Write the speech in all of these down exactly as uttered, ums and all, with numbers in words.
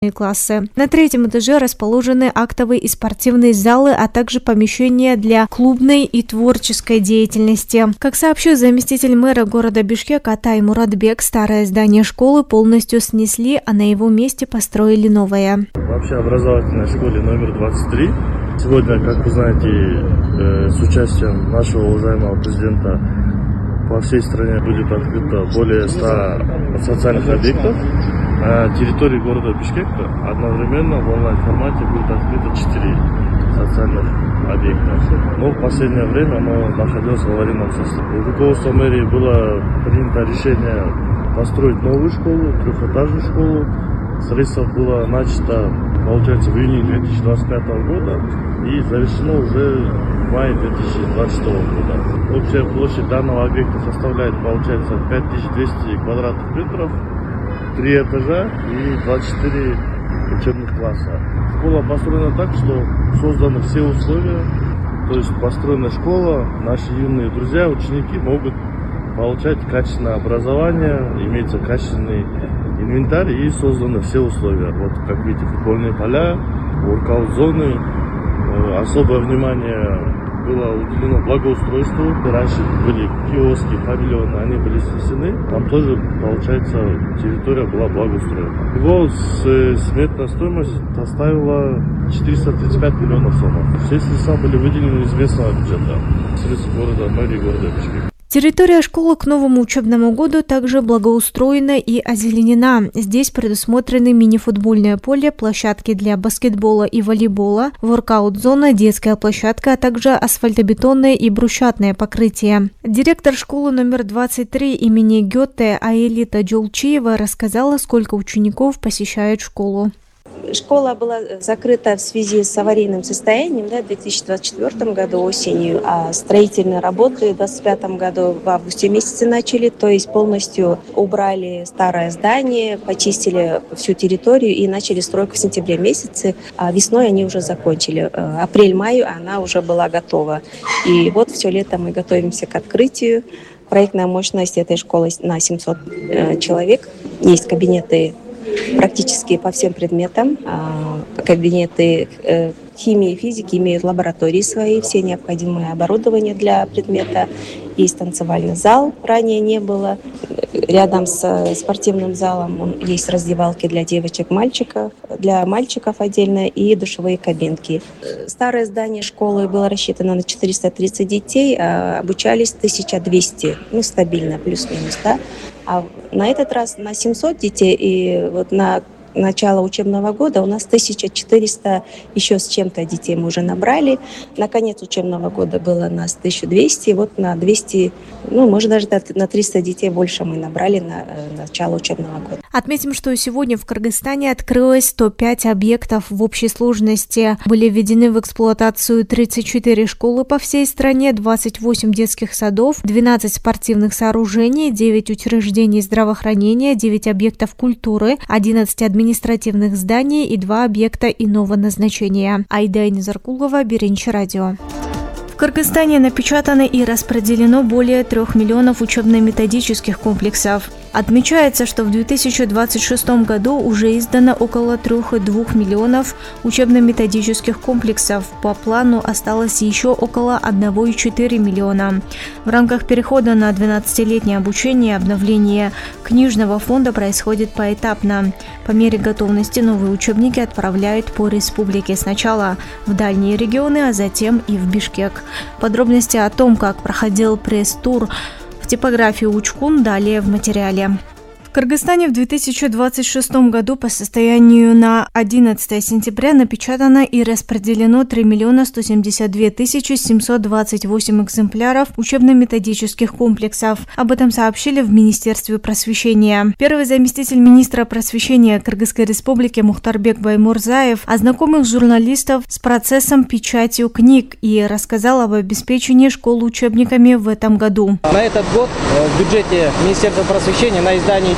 классы. На третьем этаже расположены актовые и спортивные залы, а также помещения для клубной и творческой деятельности. Как сообщил заместитель мэра города Бишкек Атай Муратбек, старое здание школы полностью снесли, а на его месте построили новое. В общеобразовательной школе номер двадцать три сегодня, как вы знаете, с участием нашего уважаемого президента по всей стране будет открыто более ста социальных объектов. На территории города Бишкека одновременно в онлайн-формате будет открыто четыре социальных объекта. Но в последнее время оно находилось в аварийном состоянии. Руководством мэрии было принято решение построить новую школу, трехэтажную школу. Строительство было начато, получается, в июне две тысячи двадцать пятого года и завершено уже в мае две тысячи двадцать шестого года. Общая площадь данного объекта составляет, получается, пять тысяч двести квадратных метров, три этажа и двадцать четыре учебных класса. Школа построена так, что созданы все условия, то есть построена школа, наши юные друзья, ученики могут получать качественное образование, имеется качественный инвентарь и созданы все условия. Вот, как видите, футбольные поля, воркаут-зоны, особое внимание было уделено благоустройству. Раньше были киоски, павильоны, они были снесены. Там тоже, получается, территория была благоустроена. Его сметная стоимость составила четыреста тридцать пять миллионов сомов. Все средства были выделены из местного бюджета, средств города, мэрии города Бишкек. Территория школы к новому учебному году также благоустроена и озеленена. Здесь предусмотрены мини-футбольное поле, площадки для баскетбола и волейбола, воркаут-зона, детская площадка, а также асфальтобетонное и брусчатное покрытие. Директор школы номер двадцать три имени Гёте Аэлита Джолчиева рассказала, сколько учеников посещает школу. Школа была закрыта в связи с аварийным состоянием да, в две тысячи двадцать четвёртом году осенью, а строительные работы в две тысячи двадцать пятом году в августе месяце начали, то есть полностью убрали старое здание, почистили всю территорию и начали стройку в сентябре месяце, а весной они уже закончили. Апрель-май она уже была готова. И вот все лето мы готовимся к открытию. Проектная мощность этой школы на семьсот человек. Есть кабинеты практически по всем предметам. Кабинеты химии и физики имеют лаборатории свои, все необходимые оборудование для предмета. Есть танцевальный зал, ранее не было. Рядом с спортивным залом есть раздевалки для девочек, мальчиков, для мальчиков отдельно и душевые кабинки. Старое здание школы было рассчитано на четыреста тридцать детей, а обучались тысяча двести, ну стабильно, плюс-минус, да. А на этот раз на семьсот детей, и вот на начало учебного года у нас тысяча четыреста еще с чем-то детей мы уже набрали. На конец учебного года было нас тысяча двести, вот на двести, ну, может, даже на триста детей больше мы набрали на начало учебного года. Отметим, что сегодня в Кыргызстане открылось сто пять объектов в общей сложности. Были введены в эксплуатацию тридцать четыре школы по всей стране, двадцать восемь детских садов, двенадцать спортивных сооружений, девять учреждений здравоохранения, девять объектов культуры, одиннадцать административных зданий и два объекта иного назначения. Айда Низаркулова, Биринчи радио. В Кыргызстане напечатано и распределено более трех миллионов учебно-методических комплексов. Отмечается, что в две тысячи двадцать шестом году уже издано около трех целых двух миллионов учебно-методических комплексов. По плану осталось еще около одного целых четыре миллиона. В рамках перехода на двенадцатилетнее обучение обновление книжного фонда происходит поэтапно. По мере готовности новые учебники отправляют по республике сначала в дальние регионы, а затем и в Бишкек. Подробности о том, как проходил пресс-тур в типографии Учкун, далее в материале. В Кыргызстане в две тысячи двадцать шестом году по состоянию на одиннадцатое сентября напечатано и распределено три миллиона сто семьдесят две тысячи семьсот двадцать восемь экземпляров учебно-методических комплексов. Об этом сообщили в Министерстве просвещения. Первый заместитель министра просвещения Кыргызской республики Мухтарбек Баймурзаев ознакомил журналистов с процессом печати книг и рассказал об обеспечении школ учебниками в этом году. На этот год в бюджете Министерства просвещения на издание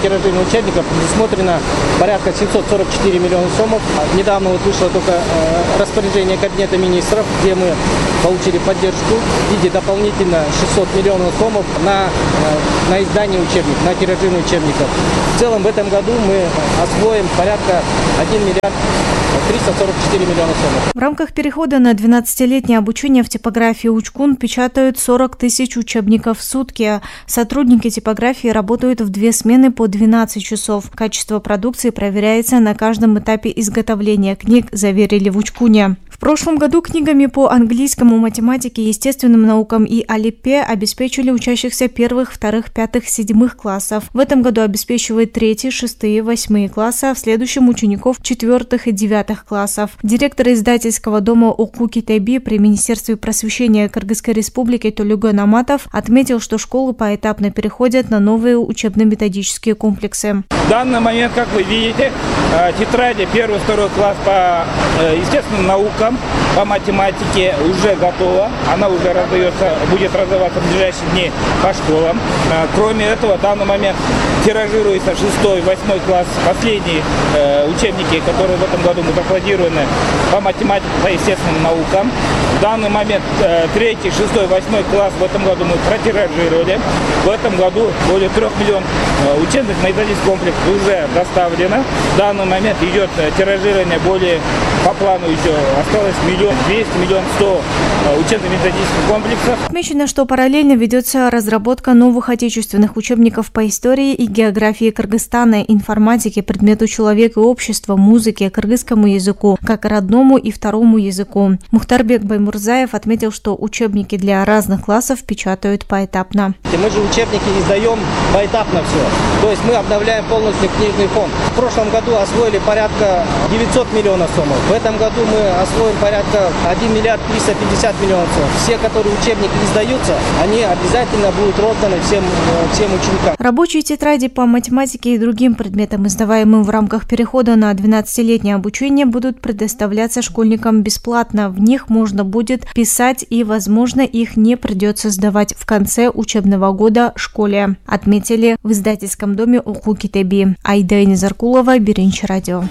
тиражирования учебников предусмотрено порядка семьсот сорок четыре миллиона сомов. Недавно вот вышло только распоряжение Кабинета министров, где мы получили поддержку в виде дополнительно шестьсот миллионов сомов на, на издание учебников, на тиражирование учебников. В целом в этом году мы освоим порядка один миллиард триста сорок четыре миллиона сомов. В рамках перехода на двенадцатилетнее обучение в типографии Учкун печатают сорок тысяч учебников в сутки. Сотрудники типографии работают в две смены по двенадцать часов. Качество продукции проверяется на каждом этапе изготовления книг, заверили в Учкуне. В прошлом году книгами по английскому, математике, естественным наукам и алипе обеспечили учащихся первых, вторых, пятых, седьмых классов. В этом году обеспечивает третьи, шестые, восьмые классы, а в следующем учеников четвертых и девятых классов. Директор издательского дома Оку Китайби при Министерстве просвещения Кыргызской Республики Толюган Аматов отметил, что школы поэтапно переходят на новые учебно-методические комплексы. В данный момент, как вы видите, тетради первый, второй класс по естественным наукам, по математике уже готова. Она уже раздается, будет раздаваться в ближайшие дни по школам. Кроме этого, в данный момент тиражируется шестой, восьмой класс, последние э, учебники, которые в этом году мы закладированы по математике, по естественным наукам. В данный момент э, третий, шестой, восьмой класс в этом году мы протиражировали. В этом году более трех миллионов э, учебных методических комплексов уже доставлено. В данный момент идет э, тиражирование более, по плану еще осталось миллион двести, миллион сто э, учебных методических комплексов. Отмечено, что параллельно ведется разработка новых отечественных учебников по истории и географии Кыргызстана, информатике, предмету человека и общества, музыке, кыргызскому языку, как родному и второму языку. Мухтарбек Баймурзаев отметил, что учебники для разных классов печатают поэтапно. Мы же учебники издаем поэтапно все. То есть мы обновляем полностью книжный фонд. В прошлом году освоили порядка девятьсот миллионов сомов. В этом году мы освоим порядка один миллиард триста пятьдесят миллионов сомов. Все, которые учебники издаются, они обязательно будут розданы всем, всем ученикам. Рабочие тетради по математике и другим предметам, издаваемым в рамках перехода на двенадцатилетнее обучение, будут предоставляться школьникам бесплатно. В них можно будет писать и, возможно, их не придется сдавать в конце учебного года школе, отметили в издательском доме Оку Китайби. Айда Низаркулова, Биринчи радио.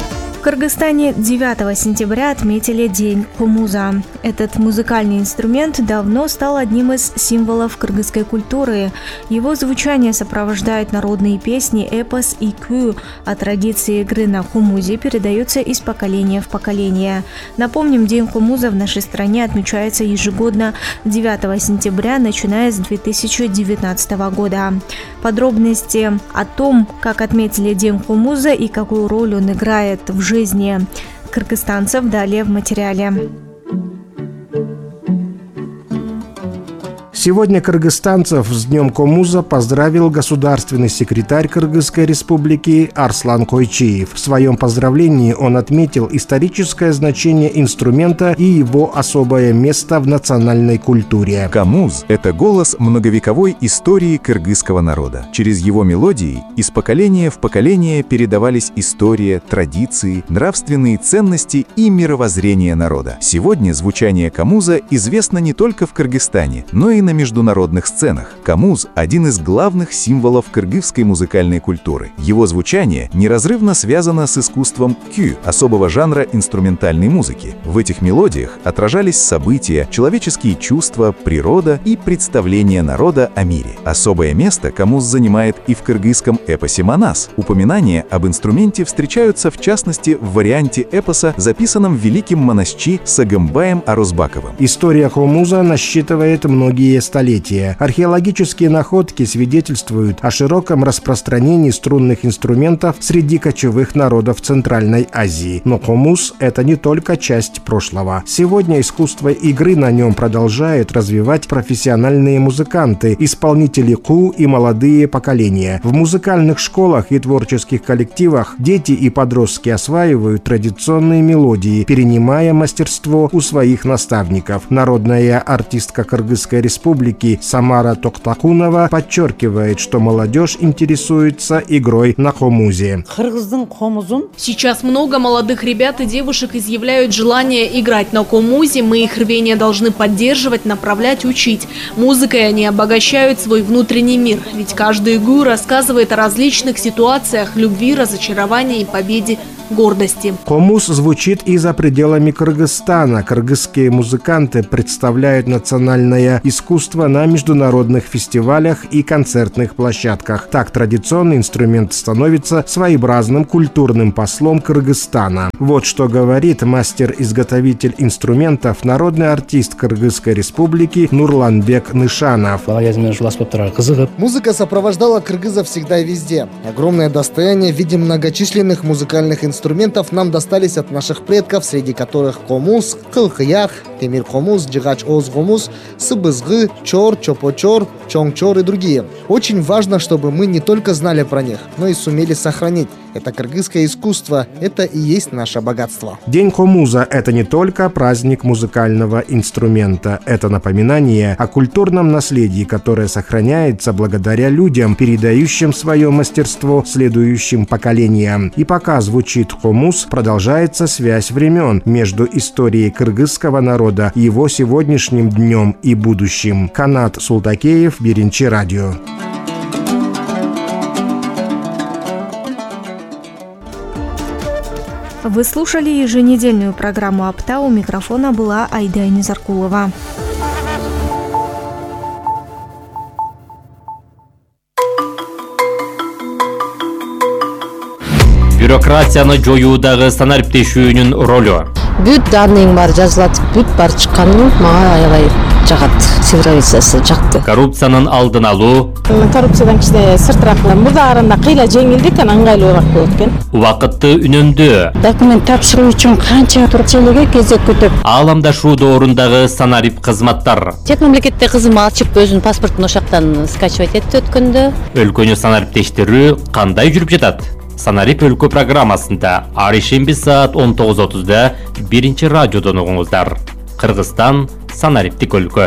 В Кыргызстане девятого сентября отметили День комуза. Этот музыкальный инструмент давно стал одним из символов кыргызской культуры. Его звучание сопровождает народные песни, эпос и кю, а традиции игры на комузе передаются из поколения в поколение. Напомним, День комуза в нашей стране отмечается ежегодно девятого сентября, начиная с две тысячи девятнадцатого года. Подробности о том, как отметили День комуза и какую роль он играет в жизни жизни кыргызстанцев, далее в материале. Сегодня кыргызстанцев с Днем комуза поздравил государственный секретарь Кыргызской республики Арслан Койчиев. В своем поздравлении он отметил историческое значение инструмента и его особое место в национальной культуре. Комуз – это голос многовековой истории кыргызского народа. Через его мелодии из поколения в поколение передавались история, традиции, нравственные ценности и мировоззрение народа. Сегодня звучание комуза известно не только в Кыргызстане, но и на международных сценах. Комуз – один из главных символов кыргызской музыкальной культуры. Его звучание неразрывно связано с искусством кю, особого жанра инструментальной музыки. В этих мелодиях отражались события, человеческие чувства, природа и представления народа о мире. Особое место комуз занимает и в кыргызском эпосе «Манас». Упоминания об инструменте встречаются в частности в варианте эпоса, записанном великим монасчи Сагымбаем Арузбаковым. История комуза насчитывает многие столетия. Археологические находки свидетельствуют о широком распространении струнных инструментов среди кочевых народов Центральной Азии. Но комуз – это не только часть прошлого. Сегодня искусство игры на нем продолжают развивать профессиональные музыканты, исполнители ку и молодые поколения. В музыкальных школах и творческих коллективах дети и подростки осваивают традиционные мелодии, перенимая мастерство у своих наставников. Народная артистка Кыргызской республики республики Самара Токтакунова подчеркивает, что молодежь интересуется игрой на комузе. Сейчас много молодых ребят и девушек изъявляют желание играть на комузе. Мы их рвение должны поддерживать, направлять, учить. Музыкой они обогащают свой внутренний мир. Ведь каждую игру рассказывает о различных ситуациях любви, разочаровании, победе, гордости. Комуз звучит и за пределами Кыргызстана. Кыргызские музыканты представляют национальное искусство на международных фестивалях и концертных площадках. Так традиционный инструмент становится своеобразным культурным послом Кыргызстана. Вот что говорит мастер-изготовитель инструментов, народный артист Кыргызской республики Нурланбек Нышанов. Музыка сопровождала кыргызов всегда и везде. Огромное достояние в виде многочисленных музыкальных инструментов инструментов нам достались от наших предков, среди которых комуз, кылкыях, темир комуз, джигач оз комуз, сыбызгы, чор, чопочор, чонгчор и другие. Очень важно, чтобы мы не только знали про них, но и сумели сохранить. Это кыргызское искусство, это и есть наше богатство. День комуза – это не только праздник музыкального инструмента. Это напоминание о культурном наследии, которое сохраняется благодаря людям, передающим свое мастерство следующим поколениям. И пока звучит комуз, продолжается связь времен между историей кыргызского народа, его сегодняшним днем и будущим. Канат Султакеев, Биринчи радио. Вы слушали еженедельную программу «Апта». У микрофона была Айда Низаркулова. Бюрократияны жоюудагы санариптешүүнүн ролу. Бүт данныйың бар жазылат, бүт бар чыкканын мага аябай жагат. Цифровизациясы жакты. Коррупциянын алдын алуу. Коррупциядан кичине сыртыраак мурдаарында кыйла жеңилдик, ыңгайлуураак болот экен. Убакытты үнөмдүү. Документ тапшыруу үчүн канча турчелеге кезек күтүп. Ааламдашуу доорундагы санарип кызматтар. Чет мамлекетте кызым ачып өзүнүн паспортун ошактан скачивать этти өткөндө. Өлкөнү санариптештирүү кандай жүрүп жатат? Санарип өлкө программасында ар ишемби саат он тогуз отузда биринчи радиодон угуңуздар. Кыргызстан санариптик өлкө.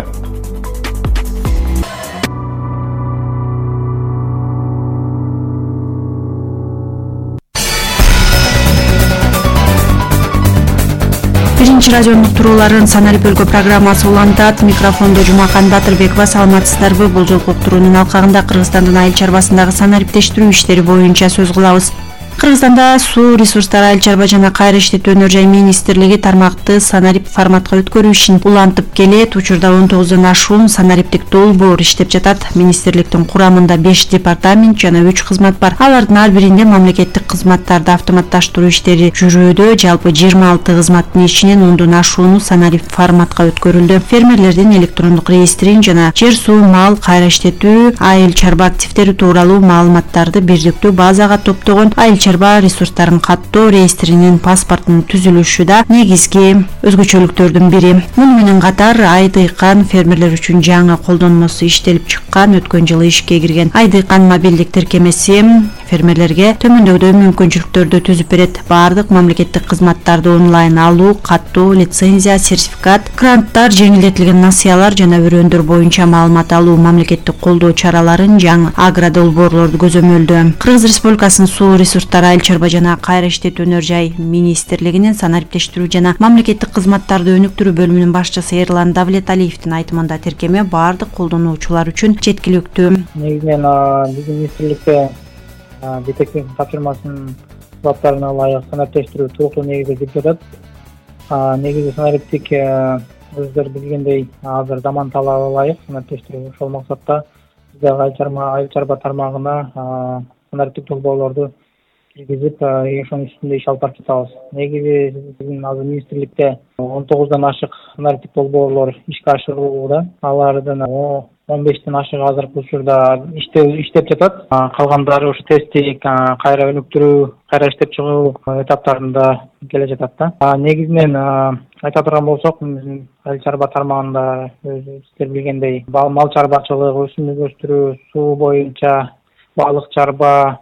Биринчи радионун уктурууларын санарип өлкө программасы улантат. Микрофондо Жумакан Батырбекова. Саламатсыздарбы? Бул жолку уктуруунун алкагында Кыргызстандын айыл чарбасындагы санариптештирүү иштери боюнча сөз кылабыз. Кыргызстанда суу ресурстары, айыл чарба жана кайра иштетүү өнөр жай министрлиги тармакты санарип форматка өткөрүү ишин улантып келет. Учурда он тогуздон ашуун санариптик долбоор иштеп жатат. Министрликтин курамында беш департамент жана үч кызмат бар. Алардын ар биринде мамлекеттик кызматтарды автоматташтыруу иштери жүрүүдө. Жалпы жыйырма алты кызматтын ичинен ондон ашууну санарип форматка өткөрүлдү. Фермерлердин электрондук реестрин жана жер суу мал кайра иштетүү, айыл чарба активдери тууралуу маалыматтарды бирдиктүү базага топтогон айыл чарба ресурстарын каттоо реестринин паспортунун түзүлүшү да негизги өзгөчөлүктөрдүн бири. Муну менен катар Айдыйкан фермерлер үчүн жаңы колдонмосу иштелип чыккан. Өткөн жылы ишке кирген Айдыйкан мобилдик тиркемеси фермерлерге төмөндөгүдөй мүмкүнчүлүктөрдү түзүп берет. Баардык мамлекеттик кызматтарды онлайн алуу, каттоо, лицензия, сертификат, гранттар, жеңилдетилген насыялар жана өрөөндөр боюнча маалымат алуу, мамлекеттик колдоо чараларын, жаңы агро долбоорлорду көзөмөлдөө. Кыргыз Республикасынын суу ресурстары, айыл чарба жана кайра иштетүү өнөр жай министрлигинин санариптештирүү жана мамлекеттик кызматтарды өнүктүрүү бөлүмүнүн башчысы Эрлан Давлеталиевдин айтымында тиркеме баардык колдонуучулар үчүн жеткиликтүү. Негизинен биздин министрликте жетекчиликтин тапшырмасынын талаптарына ылайык санариптештирүү толуктуу негизде жүрүп жатат. Негизи санариптик өздөрү билгендей азыр заман талабына ылайык санариптештирүү. Ошол максатта биз айыл чарба тармагына санариптик долбоорлорду киргизип, ошонун үстүндө иш алып барып жатабыз. Негизи биздин азыр министрликте он тогуздан ашык санариптик долбоорлор ишке ашырылууда. Алардын он бештен ашыгы азыркы учурда иштеп жатат. Калгандары ушу тесттик, кайра өнүктүрүү, кайра иштеп чыгуу этаптарында келе жатат да. Негизинен айта турган болсок, айыл чарба тармагында сиздер билгендей мал чарбачылык, өсүмдүк өстүрүү, суу боюнча, балык чарба,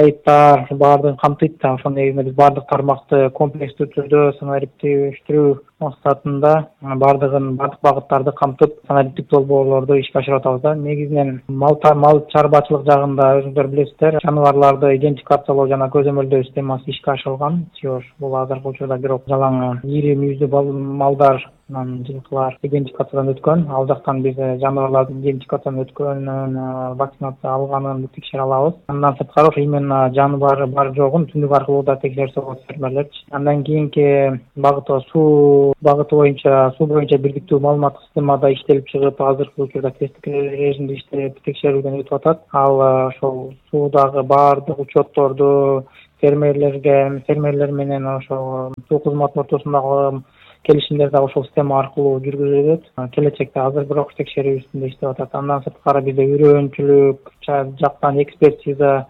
жайыттар баардыгын камтыйт да. Ошол негизинде биз баардык тармакты комплекстүү түрдө санариптештирүү максатында бардыгын бардык багыттарды камтып санариптик долбоорлорду ишке ашырып атабыз да. Негизинен мал мал чарбачылык жагында өзүңүздөр билесиздер, жаныбарларды идентификациялоо жана көзөмөлдөө системасы ишке ашырылган. Бул азыркы учурда бирок жалаң ири мүйүздүү малдар, жылкылар идентификациядан өткөн. Ал жактан биз жаныбарлардын идентификациядан өткөнүн, вакцинация алганын текшере алабыз. Андан сырткары именно жаныбары бар жогун түндүк аркылуу да текшерсе болот фермерлерчи. Андан кийинки багыты суу багыты боюнча суу боюнча бирдиктүү маалыматтык системада иштелип чыгып, азыркы учурда тесттик режимде иштеп текшерүүдөн өтүп атат. Ал ошол суудагы баардык учетторду фермерлерге, фермерлер менен ошол суу кызматы ортосундагы келишимдер да ошол система аркылуу жүргүзүлөт. Келечекте азыр бирок текшерүү үстүндө иштеп атат. Андан сырткары бизде үрөөнчүлүк жактан экспертиза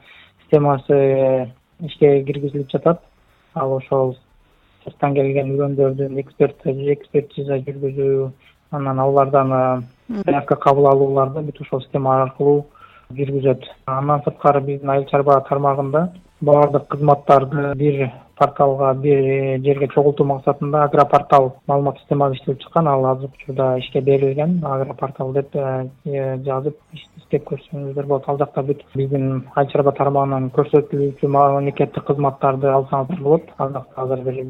системасы ишке киргизилип жатат. Ал ошол сырттан келген үрөндөрдүн экспертиза жүргүзүү, анан алардан заявка кабыл алууларды бүт ошол система аркылуу жүргүзөт. Андан сырткары биздин айыл чарба тармагында баардык кызматтарды бир порталга, бир жерге чогултуу максатында агропортал маалымат системасы иштелип чыккан. Ал азыркы учурда ишке берилген. Агропортал деп жазып иштеп көрсөңүздөр болот. Ал жакта бүт биздин айыл чарба тармагынан көрсөтүлүүчү мамлекеттик кызматтарды алсаңыздар болот. Ал жакта азыр бир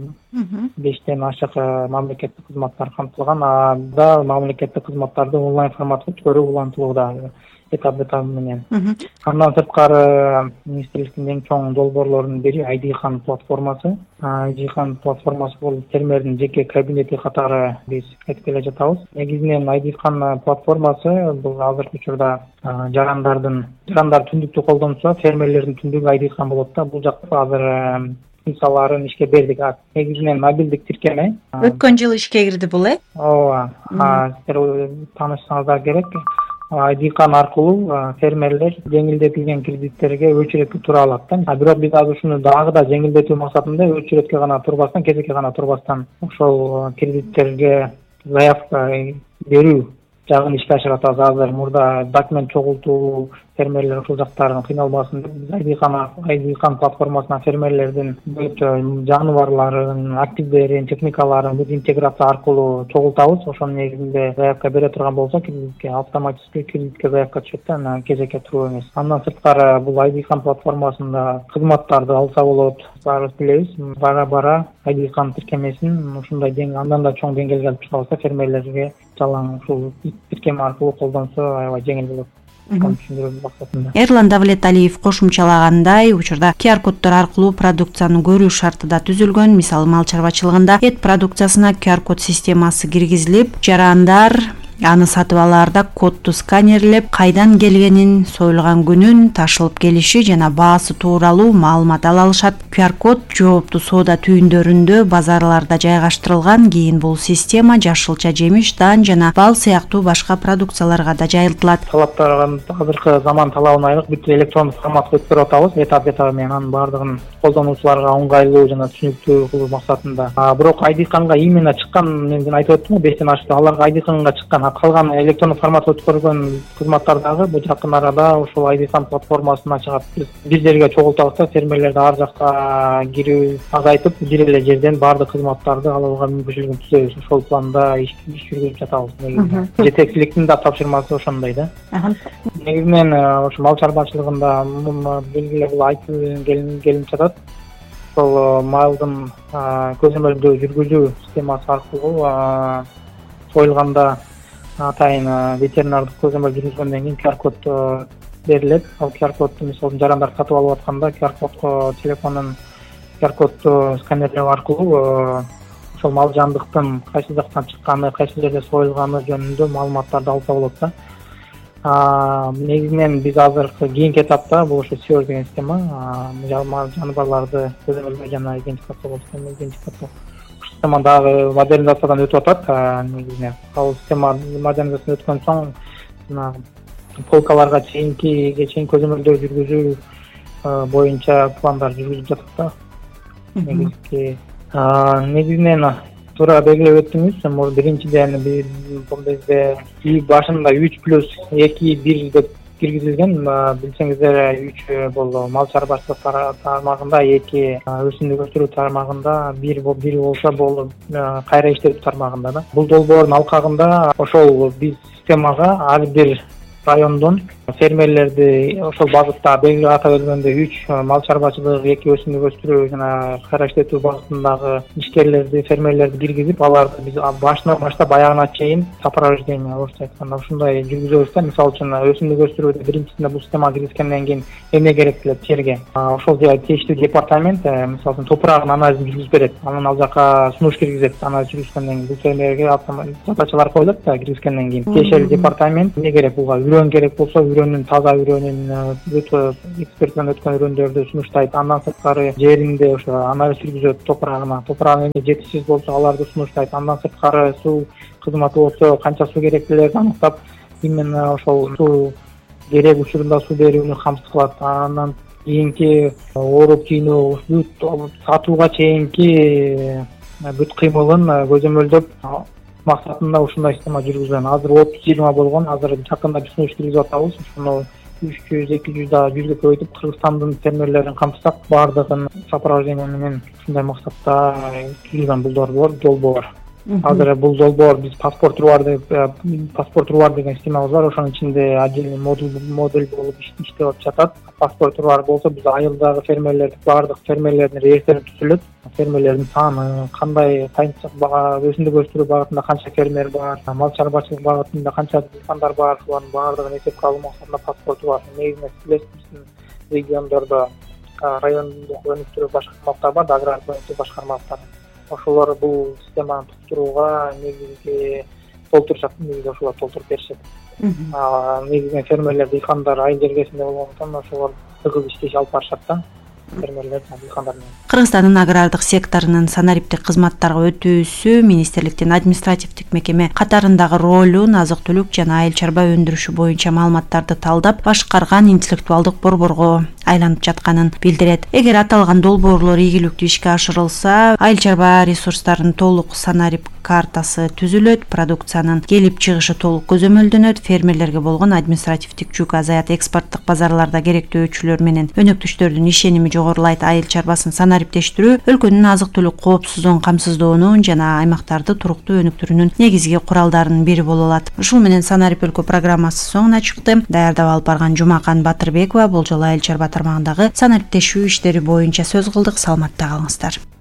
бештен ашык мамлекеттик кызматтар камтылган. Анда мамлекеттик кызматтарды онлайн форматта өткөрүү улантылууда. Этап этап менен. Андан сырткары министрликтин эң чоң долбоорлорунун бири Айдихан платформасы. Айдихан платформасы бул фермердин жеке кабинети катары биз айтып келе жатабыз. Негизинен Айдихан платформасы бул азыркы учурда жарандардын жарандар түндүктү колдонсо, фермерлердин түндүгү Айдихан болот да. Бул жакта азыр функцияларын ишке бердик. Негизинен мобилдик тиркеме. Өткөн жылы ишке кирди бул, э? Ооба. Сиздер таанышсаңыздар керек. Айдихан аркылуу фермерлер жеңилдетилген кредиттерге өчүрөткө тура алат да. А бирок биз азыр ушуну дагы да жеңилдетүү максатында өчүрөткө гана турбастан, кезекке гана турбастан ошол кредиттерге заявка берүү жагын ишке ашырып атабыз. Азыр мурда документ чогултуу, фермерлер ушул жактарын кыйналбасын деп Айдихан Айдихан платформасына фермерлердин бүт жаныбарларын, активдерин, техникаларын бүт интеграция аркылуу чогултабыз. Ошонун негизинде заявка бере турган болсо, кредитке автоматически кредитке заявка түшөт да, анан кезекке туруу эмес. Андан сырткары бул Айдихан платформасында кызматтарды алса болот. Баарыбыз билебиз, бара-бара Айдихан тиркемесин ушундай дең андан да чоң деңгээлге алып чыгабыз да, фермерлерге жалаң ушул тиркеме аркылуу колдонсо аябай жеңил болот. Эрлан Давлеталиев кошумчалагандай, учурда ку ар коддор аркылуу продукцияны көрүү шарты да түзүлгөн. Мисалы, мал чарбачылыгында эт продукциясына ку ар код системасы киргизилип, жарандар аны сатып алаарда кодду сканерлеп, кайдан келгенин, союлган күнүн, ташылып келиши жана баасы тууралуу маалымат ала алышат. ку ар код жооптуу соода түйүндөрүндө, базарларда жайгаштырылган. Кийин бул система жашылча жемиш, дан жана бал сыяктуу башка продукцияларга да жайылтылат. Талаптарга азыркы заман талабына айрылып бүт электрондук форматка өткөрүп атабыз. Этап этап менен анын баардыгын колдонуучуларга оңгайлуу жана түшүнүктүү кылуу максатында. Бирок Айдиханга именно чыккан, мен айтып өттүм го, бештен ашты. Аларга Айдиханга чыккан, калган электрондук форматта өткөргөн кызматтар дагы бул жакын арада ошол Айдихан платформасына чыгат. Бир жерге чогултабыз да, фермерлерди ар жакка кирүү азайтып, бир эле жерден баардык кызматтарды алууга мүмкүнчүлүгүн түзөбүз. Ошол планда иш жүргүзүп жатабыз. Жетекчиликтин да тапшырмасы ошондой да. Негизинен ошо мал чарбачылыгында белгилүү бул айтып келинип жатат. Ошол малдын көзөмөлдөө жүргүзүү системасы аркылуу союлганда атайын ветеринардык көзөмөл жүргүзгөндөн кийин ку ар код берилет. Ал ку ар кодду мисалы жарандар сатып алып атканда ку ар кодго телефондон ку ар кодду сканерлөө аркылуу ошол мал жандыктын кайсы жактан чыкканы, кайсы жерде союлганы жөнүндө маалыматтарды алса болот да. Негизинен биз азыркы кийинки этапта бул ошо сиор деген система, жаныбарларды көзөмөлгөө жана идентификациялоо система система дагы модернизациядан өтүп атат. Негизинен ал система модернизациядан өткөн соң жана полкаларга чейинки чейин көзөмөлдөө жүргүзүү боюнча пландар жүргүзүлүп жатат да. Негизги негизинен туура белгилеп өттүңүз. Мурун биринчиден бизде башында үч плюс эки бир деп киргизилген. Билсеңиздер, үч бул мал чарбачылык тармагында, эки өсүмдүк өстүрүү тармагында, бир бир болсо бул кайра иштетүү тармагында да. Бул долбоордун алкагында ошол биз системага ар бир райондон фермерлерди ошол багытта белгилүү атап өткөндөй үч мал чарбачылык, эки өсүмдүк өстүрүү жана кайра иштетүү багытындагы ишкерлерди, фермерлерди киргизип, аларды биз башынан баштап аягына чейин сопровождение, орусча айтканда ушундай жүргүзөбүз да. Мисалы үчүн өсүмдүк өстүрүүдө биринчисинде бул система киргизгенден кийин эмне керек делет жерге, ошол тийиштүү департамент мисалы үчүн топурагын анализин жүргүзүп берет. Анан ал жака сунуш киргизет. Анализ жүргүзгөндөн кийин бул фермерге задачалар коюлат да киргизгенден кийин. Тиешелүү департамент эмне керек, буга үрөн керек болсо үрөнүн, таза үрөнүн, өтө эксперттен өткөн үрөндөрдү сунуштайт. Андан сырткары жеринде ошо анализ жүргүзөт топурагына. Топурагы эмне жетишсиз болсо аларды сунуштайт. Андан сырткары суу кызматы болсо канча суу керектүүлөрүн аныктап, именно ошол суу керек учурунда суу берүүнү камсыз кылат. Андан кийинки ооруп кийинүү, бүт сатууга чейинки бүт кыймылын көзөмөлдөп максатында ушундай система жүргүзүлгөн. Азыр отуз жыйырма болгон. Азыр жакында биз сунуш киргизип атабыз. Ушуну үч жүз эки жүз да жүзгө көбөйтүп Кыргызстандын фермерлерин камтысак, баардыгын сопровождение менен ушундай максатта түзүлгөн бул долбоор. Азыр бул долбоор биз паспорт рубар деп паспорт рубар деген системабыз бар. Ошонун ичинде отдельный модуль модуль болуп иштеп жатат. Паспорт рубар болсо биз айылдагы фермерлерди, баардык фермерлердин реестри түзүлөт. Фермерлердин саны, кандай өсүмдүк өстүрүү багытында канча фермер бар, мал чарбачылык багытында канча дыйкандар бар, ошолордун баардыгын эсепке алуу максатында паспорт бар. Негизинен билесиз, биздин региондордо райондук өнүктүрүү башкармалыктар бар, агрардык өнүктүрүү башкармалыктары. Ошолор бул системаны туруктурууга негизги толтурушат, негизи ошолор толтуруп беришет. Негизинен фермерлер, дыйкандар айыл жергесинде болгондуктан ошолор тыгыз иштеш алып барышат да. Кыргызстандын агрардык секторунун санариптик кызматтарга өтүүсү министрликтин административдик мекеме катарындагы ролун, азык-түлүк жана айыл чарба өндүрүшү боюнча маалыматтарды талдап башкарган интеллектуалдык борборго айланып жатканын билдирет. Эгер аталган долбоорлор ийгиликтүү ишке ашырылса, айыл чарба ресурстарынын толук санарип картасы түзүлөт, продукциянын келип чыгышы толук көзөмөлдөнөт, фермерлерге болгон административдик жүк азаят, экспорттук базарларда керектөөчүлөр менен өнөктүштөрдүн ишеними жогорулайт. Айыл чарбасын санариптештирүү өлкөнүн азык-түлүк коопсуздугун камсыздоонун жана аймактарды туруктуу өнүктүрүүнүн негизги куралдарынын бири боло алат. Ушул менен Санарип өлкө программасы соңуна чыкты. Даярдап алып барган Жумакан Батырбекова бул жолу айыл чарба тармагындагы санариптешүү иштери боюнча сөз кылдык. Саламатта калыңыздар.